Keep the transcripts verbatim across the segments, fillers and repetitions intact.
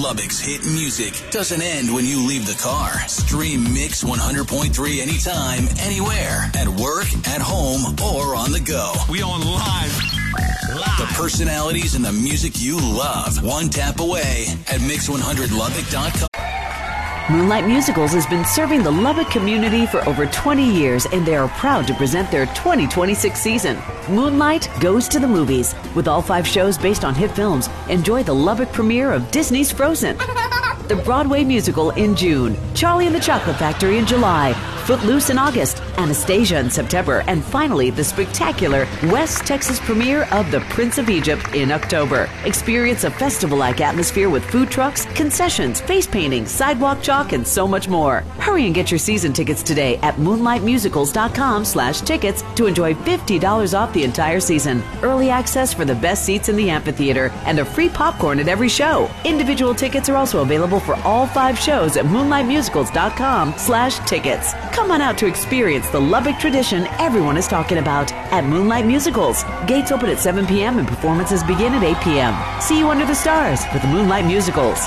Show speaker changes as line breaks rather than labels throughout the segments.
Lubbock's hit music doesn't end when you leave the car. Stream Mix one hundred point three anytime, anywhere, at work, at home, or on the go. We on live. Live. The personalities and the music you love. One tap away at mix one hundred lubbock dot com.
Moonlight Musicals has been serving the Lubbock community for over twenty years, and they are proud to present their twenty twenty-six season. Moonlight Goes to the Movies. With all five shows based on hit films, enjoy the Lubbock premiere of Disney's Frozen, the Broadway musical in June, Charlie and the Chocolate Factory in July, Footloose in August, Anastasia in September, and finally the spectacular West Texas premiere of The Prince of Egypt in October. Experience a festival-like atmosphere with food trucks, concessions, face painting, sidewalk chalk, and so much more. Hurry and get your season tickets today at moonlight musicals dot com slash tickets to enjoy fifty dollars off the entire season, early access for the best seats in the amphitheater, and a free popcorn at every show. Individual tickets are also available for all five shows at moonlight musicals dot com slash tickets. Come on out to experience the Lubbock tradition everyone is talking about at Moonlight Musicals. Gates open at seven p.m. and performances begin at eight p.m. See you under the stars with the Moonlight Musicals.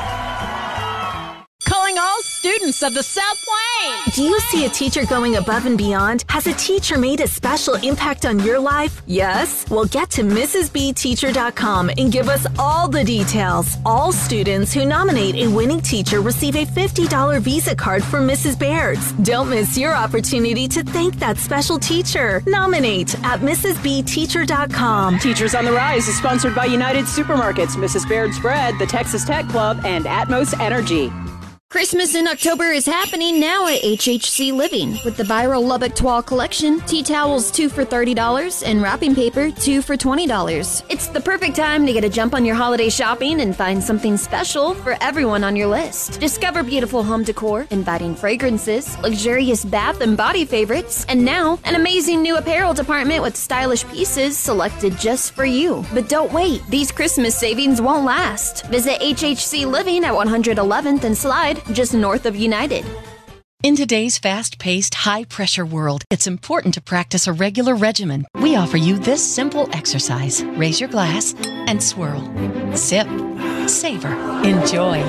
Calling all students of the South Plains.
Do you see a teacher going above and beyond? Has a teacher made a special impact on your life? Yes? Well, get to Missus B Teacher dot com and give us all the details. All students who nominate a winning teacher receive a fifty dollars Visa card from Missus Baird's. Don't miss your opportunity to thank that special teacher. Nominate at Missus B Teacher dot com.
Teachers on the Rise is sponsored by United Supermarkets, Missus Baird's Bread, the Texas Tech Club, and Atmos Energy.
Christmas in October is happening now at H H C Living with the viral Lubbock Toile collection. Tea towels two for thirty dollars and wrapping paper two for twenty dollars. It's the perfect time to get a jump on your holiday shopping and find something special for everyone on your list. Discover beautiful home decor, inviting fragrances, luxurious bath and body favorites, and now an amazing new apparel department with stylish pieces selected just for you. But don't wait, these Christmas savings won't last. Visit H H C Living at one hundred eleventh and Slide, just north of United.
In today's fast-paced, high-pressure world, it's important to practice a regular regimen. We offer you this simple exercise. Raise your glass and swirl. Sip. Savor. Enjoy.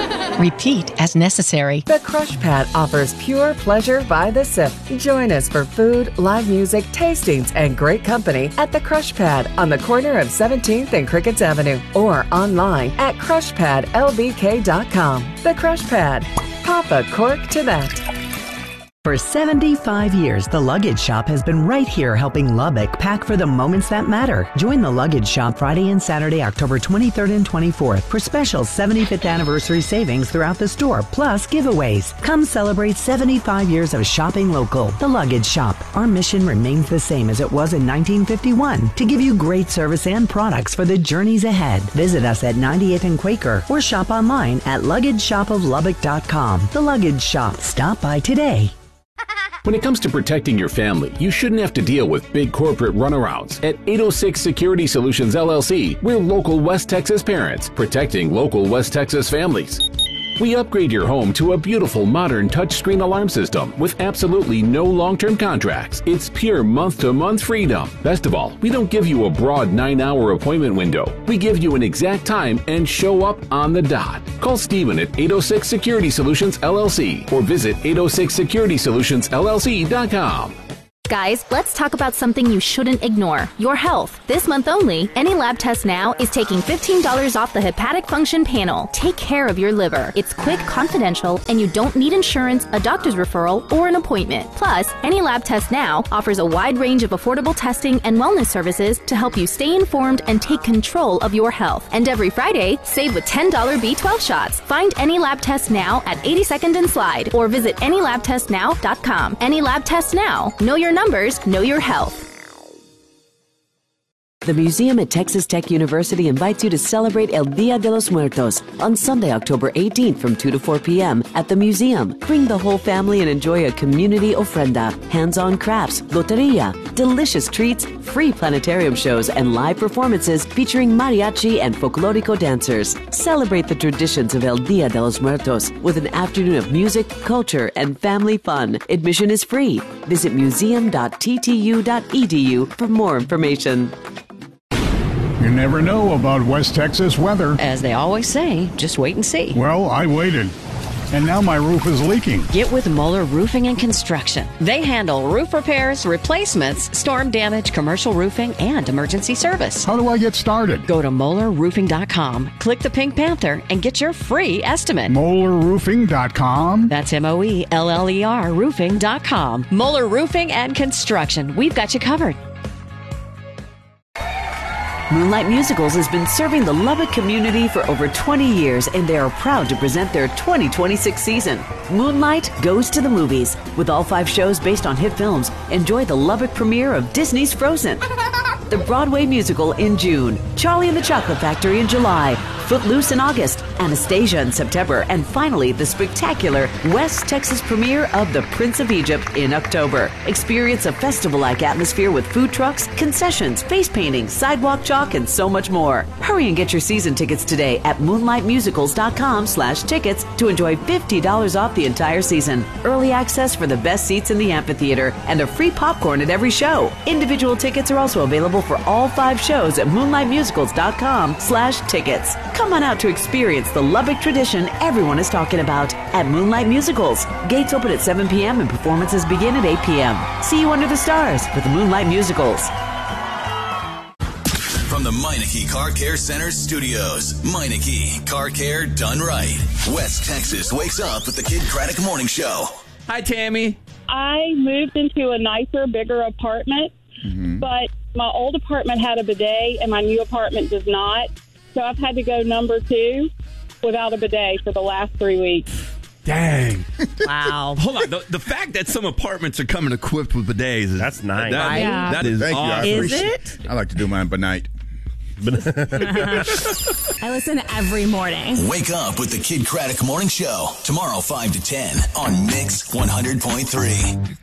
Repeat as necessary.
The Crush Pad offers pure pleasure by the sip. Join us for food, live music, tastings, and great company at the Crush Pad on the corner of seventeenth and Crickets Avenue or online at crush pad l b k dot com. The Crush Pad. Pop a cork to that.
For seventy-five years, The Luggage Shop has been right here helping Lubbock pack for the moments that matter. Join The Luggage Shop Friday and Saturday, October twenty-third and twenty-fourth for special seventy-fifth anniversary savings throughout the store, plus giveaways. Come celebrate seventy-five years of shopping local. The Luggage Shop. Our mission remains the same as it was in nineteen fifty-one, to give you great service and products for the journeys ahead. Visit us at ninety-eighth and Quaker or shop online at luggage shop of lubbock dot com. The Luggage Shop. Stop by today.
When it comes to protecting your family, you shouldn't have to deal with big corporate runarounds. At eight oh six Security Solutions L L C, we're local West Texas parents, protecting local West Texas families. We upgrade your home to a beautiful modern touchscreen alarm system with absolutely no long-term contracts. It's pure month-to-month freedom. Best of all, we don't give you a broad nine-hour appointment window. We give you an exact time and show up on the dot. Call Stephen at eight oh six Security Solutions L L C or visit eight oh six security solutions l l c dot com.
Guys, let's talk about something you shouldn't ignore, your health. This month only, Any Lab Test Now is taking fifteen dollars off the hepatic function panel. Take care of your liver. It's quick, confidential, and you don't need insurance, a doctor's referral, or an appointment. Plus, Any Lab Test Now offers a wide range of affordable testing and wellness services to help you stay informed and take control of your health. And every Friday, save with ten dollars B twelve shots. Find Any Lab Test Now at eighty-second and Slide or visit any lab test now dot com. Any Lab Test Now. Know your numbers, know your health.
The museum at Texas Tech University invites you to celebrate El Dia de los Muertos on Sunday, October eighteenth from two to four p.m. at the museum. Bring the whole family and enjoy a community ofrenda, hands-on crafts, loteria, delicious treats, free planetarium shows, and live performances featuring mariachi and folklorico dancers. Celebrate the traditions of El Dia de los Muertos with an afternoon of music, culture, and family fun. Admission is free. Visit museum dot t t u dot e d u for more information.
You never know about West Texas weather.
As they always say, just wait and see.
Well, I waited. And now my roof is leaking.
Get with Moeller Roofing and Construction. They handle roof repairs, replacements, storm damage, commercial roofing, and emergency service.
How do I get started?
Go to Moeller Roofing dot com, click the Pink Panther, and get your free estimate.
Moeller Roofing dot com?
That's M O E L L E R Roofing dot com. Moeller Roofing and Construction. We've got you covered.
Moonlight Musicals has been serving the Lubbock community for over twenty years, and they are proud to present their twenty twenty-six season. Moonlight Goes to the Movies. With all five shows based on hit films, enjoy the Lubbock premiere of Disney's Frozen, the Broadway musical in June, Charlie and the Chocolate Factory in July, Footloose in August, Anastasia in September, and finally the spectacular West Texas premiere of The Prince of Egypt in October. Experience a festival-like atmosphere with food trucks, concessions, face painting, sidewalk chalk, and so much more. Hurry and get your season tickets today at moonlight musicals dot com slash tickets to enjoy fifty dollars off the entire season, early access for the best seats in the amphitheater, and a free popcorn at every show. Individual tickets are also available for all five shows at moonlight musicals dot com slash tickets. Come on out to experience the Lubbock tradition everyone is talking about at Moonlight Musicals. Gates open at seven p.m. and performances begin at eight p.m. See you under the stars with the Moonlight Musicals.
From the Meineke Car Care Center studios, Meineke Car Care done right. West Texas wakes up with the Kid Craddock Morning Show.
Hi, Tammy.
I moved into a nicer, bigger apartment, mm-hmm. but my old apartment had a bidet and my new apartment does not. So I've had to go number two without a bidet for the last three weeks.
Dang.
Wow.
Hold on. The, the fact that some apartments are coming equipped with bidets is...
That's nice.
That,
right? Yeah.
that is
Thank
awesome.
you. I
Is it?
I like to do mine by night.
I listen every morning.
Wake up with the Kid Craddock Morning Show. Tomorrow, five to ten on Mix one hundred point three.